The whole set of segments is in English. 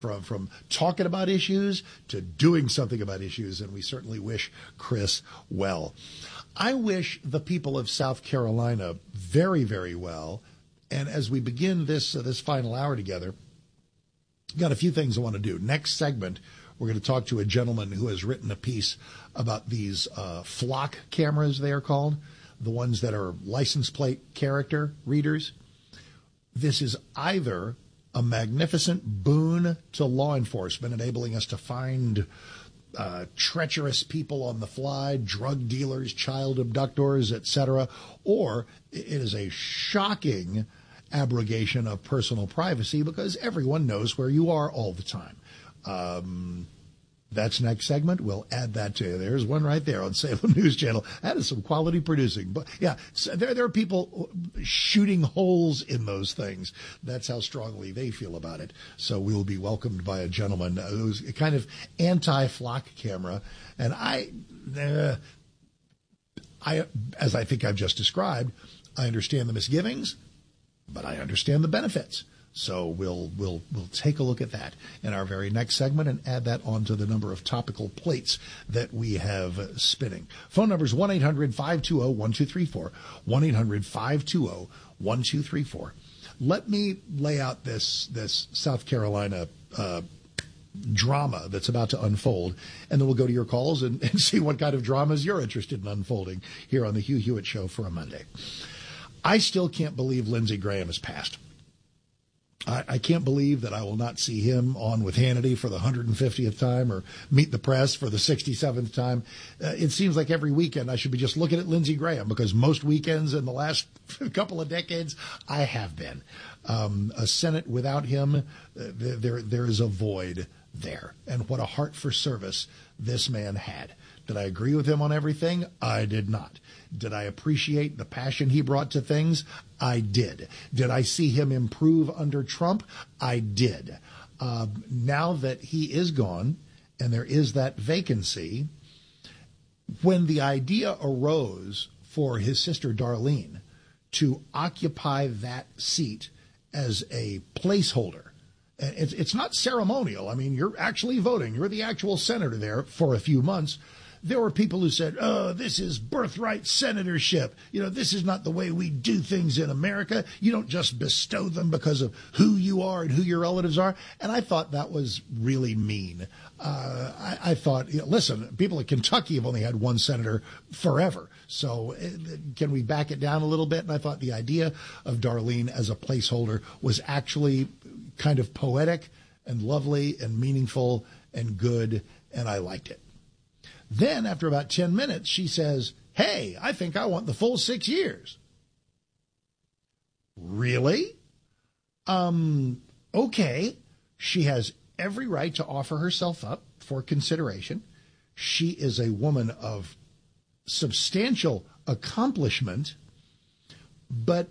from talking about issues to doing something about issues, and we certainly wish Chris well. I wish the people of South Carolina very, very well. And as we begin this final hour together, got a few things I want to do. Next segment, we're going to talk to a gentleman who has written a piece about these flock cameras, they are called, the ones that are license plate character readers. This is either a magnificent boon to law enforcement, enabling us to find treacherous people on the fly, drug dealers, child abductors, etc., or it is a shocking abrogation of personal privacy because everyone knows where you are all the time. That's next segment. We'll add that to you. There's one right there on Salem News Channel. That is some quality producing. But yeah, so there are people shooting holes in those things. That's how strongly they feel about it. So we'll be welcomed by a gentleman who's kind of anti-flock camera. And I, as I think I've just described, I understand the misgivings, but I understand the benefits. So we'll take a look at that in our very next segment and add that onto the number of topical plates that we have spinning. Phone number is 1-800-520-1234, 1-800-520-1234. Let me lay out this South Carolina drama that's about to unfold, and then we'll go to your calls and see what kind of dramas you're interested in unfolding here on the Hugh Hewitt Show for a Monday. I still can't believe Lindsey Graham has passed. I can't believe that I will not see him on with Hannity for the 150th time or Meet the Press for the 67th time. It seems like every weekend I should be just looking at Lindsey Graham because most weekends in the last couple of decades I have been. A Senate without him, there is a void there. And what a heart for service this man had. Did I agree with him on everything? I did not. Did I appreciate the passion he brought to things? I did. Did I see him improve under Trump? I did. Now that he is gone and there is that vacancy, when the idea arose for his sister Darlene to occupy that seat as a placeholder, it's not ceremonial. I mean, you're actually voting. You're the actual senator there for a few months. There were people who said, oh, this is birthright senatorship. You know, this is not the way we do things in America. You don't just bestow them because of who you are and who your relatives are. And I thought that was really mean. I thought, listen, people in Kentucky have only had one senator forever. So can we back it down a little bit? And I thought the idea of Darlene as a placeholder was actually kind of poetic and lovely and meaningful and good, and I liked it. Then, after about 10 minutes, she says, hey, I think I want the full 6 years. Really? Okay. She has every right to offer herself up for consideration. She is a woman of substantial accomplishment, but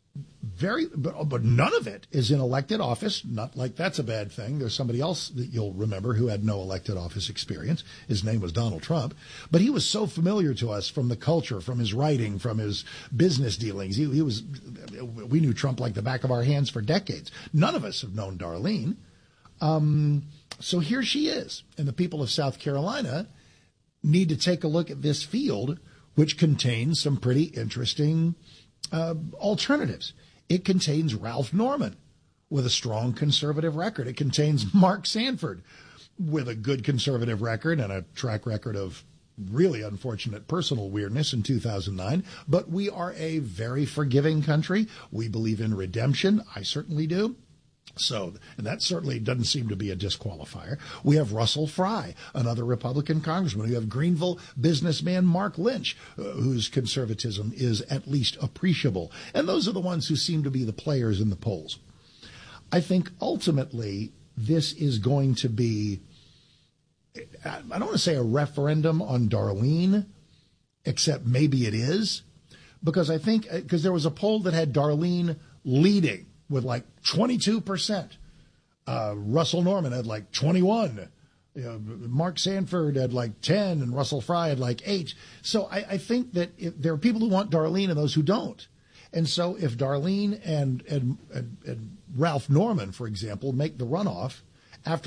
none of it is in elected office. Not like that's a bad thing. There's somebody else that you'll remember who had no elected office experience. His name was Donald Trump, but he was so familiar to us from the culture, from his writing, from his business dealings. We knew Trump like the back of our hands for decades. None of us have known Darlene. So here she is, and the people of South Carolina need to take a look at this field, which contains some pretty interesting alternatives. It contains Ralph Norman with a strong conservative record. It contains Mark Sanford with a good conservative record and a track record of really unfortunate personal weirdness in 2009. But we are a very forgiving country. We believe in redemption. I certainly do. So, and that certainly doesn't seem to be a disqualifier. We have Russell Fry, another Republican congressman. We have Greenville businessman Mark Lynch, whose conservatism is at least appreciable. And those are the ones who seem to be the players in the polls. I think ultimately this is going to be, I don't want to say a referendum on Darlene, except maybe it is, because I think, because there was a poll that had Darlene leading with like 22%. Russell Norman had like 21. Mark Sanford had like 10, and Russell Fry had like 8. So I think that there are people who want Darlene and those who don't. And so if Darlene and Ralph Norman, for example, make the runoff,